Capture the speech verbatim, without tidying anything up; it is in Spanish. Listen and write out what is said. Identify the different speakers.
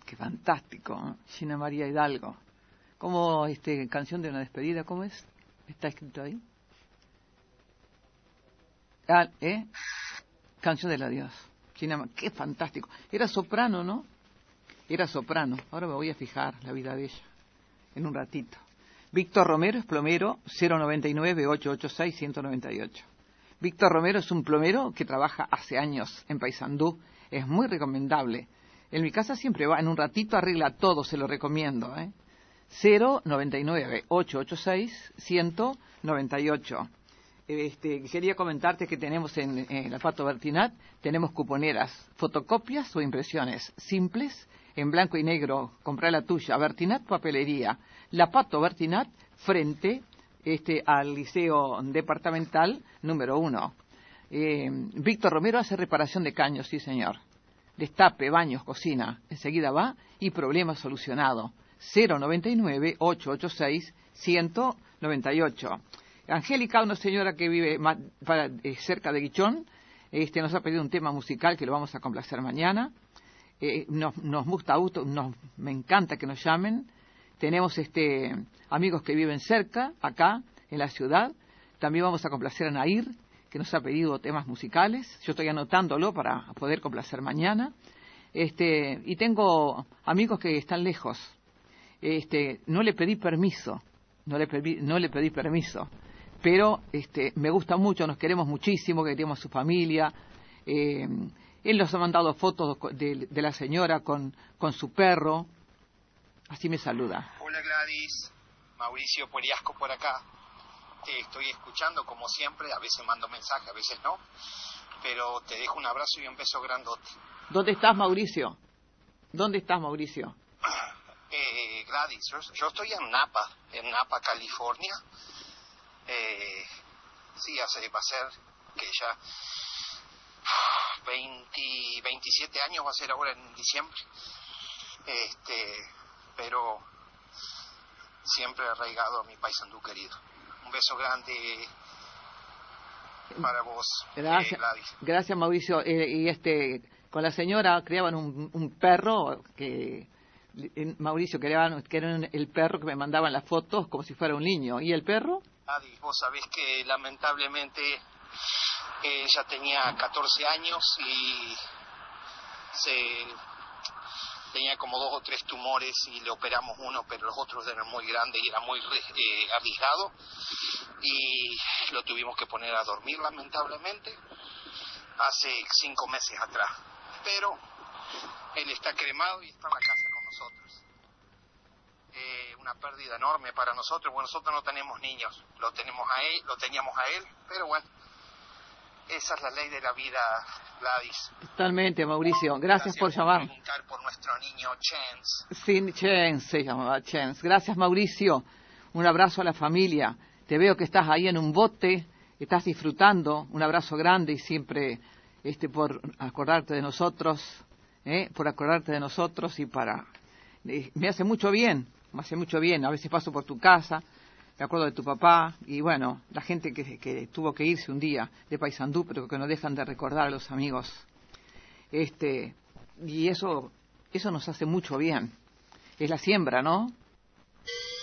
Speaker 1: Qué fantástico, ¿eh? Gina María Hidalgo. ¿Cómo, este, canción de una despedida, cómo es? ¿Está escrito ahí? Ah, ¿eh? Canción del adiós. Gina, qué fantástico. Era soprano, ¿no? Era soprano. Ahora me voy a fijar la vida de ella en un ratito. Víctor Romero es plomero, cero noventa y nueve, ochocientos ochenta y seis, ciento noventa y ocho. Víctor Romero es un plomero que trabaja hace años en Paysandú. Es muy recomendable. En mi casa siempre va, en un ratito arregla todo, se lo recomiendo, ¿eh? cero noventa y nueve, ochocientos ochenta y seis, ciento noventa y ocho. Este, quería comentarte que tenemos en, en la Pato Bertinat, tenemos cuponeras, fotocopias o impresiones simples, en blanco y negro. Comprá la tuya. Bertinat Papelería. La Pato Bertinat, frente este, al Liceo Departamental número uno. Eh, Víctor Romero hace reparación de caños, sí señor. Destape, baños, cocina. Enseguida va y problema solucionado. cero noventa y nueve, ochocientos ochenta y seis, ciento noventa y ocho. Angélica, una señora que vive más, para, eh, cerca de Guichón, este, nos ha pedido un tema musical que lo vamos a complacer mañana. Eh, nos, nos gusta auto, nos, me encanta que nos llamen. Tenemos este, amigos que viven cerca, acá, en la ciudad. También vamos a complacer a Nair, que nos ha pedido temas musicales. Yo estoy anotándolo para poder complacer mañana. Este, y tengo amigos que están lejos. Este, no le pedí permiso, no le pedí, no le pedí permiso, pero este, me gusta mucho, nos queremos muchísimo, que queremos su familia. Eh, él nos ha mandado fotos de, de la señora con, con su perro. Así me saluda.
Speaker 2: Hola Gladys, Mauricio Poliasco por acá. Te estoy escuchando como siempre, a veces mando mensajes, a veces no, pero te dejo un abrazo y un beso grandote.
Speaker 1: ¿Dónde estás, Mauricio? ¿Dónde estás, Mauricio?
Speaker 2: Eh, Gladys, yo, yo estoy en Napa, en Napa, California. Eh, sí, hace, va a ser que ya veinte, veintisiete años va a ser ahora en diciembre. Este, pero siempre arraigado a mi Paysandú querido. Un beso grande para vos,
Speaker 1: gracias,
Speaker 2: eh, Gladys.
Speaker 1: Gracias, Mauricio. Eh, y este, con la señora criaban un, un perro que Mauricio criaban, que era el perro que me mandaban las fotos como si fuera un niño. ¿Y el perro?
Speaker 2: Gladys, vos sabés que lamentablemente ella tenía catorce años y se tenía como dos o tres tumores y le operamos uno, pero los otros eran muy grandes y era muy eh, arriesgado y lo tuvimos que poner a dormir lamentablemente hace cinco meses atrás, pero él está cremado y está en la casa con nosotros. Eh, una pérdida enorme para nosotros, bueno, nosotros no tenemos niños, lo tenemos a él, lo teníamos a él, pero bueno, esa es la ley de la vida, Gladys.
Speaker 1: Totalmente, Mauricio. Gracias, Gracias por, por llamar.
Speaker 2: Preguntar por nuestro niño Chance.
Speaker 1: Sí, Chance se llamaba Chance. Gracias, Mauricio. Un abrazo a la familia. Te veo que estás ahí en un bote, estás disfrutando. Un abrazo grande y siempre este por acordarte de nosotros, ¿eh? por acordarte de nosotros y para... Eh, me hace mucho bien, me hace mucho bien. A veces paso por tu casa, me acuerdo de tu papá y bueno, la gente que, que tuvo que irse un día de Paysandú, pero que no dejan de recordar a los amigos. Este, y eso, eso nos hace mucho bien. Es la siembra, ¿no?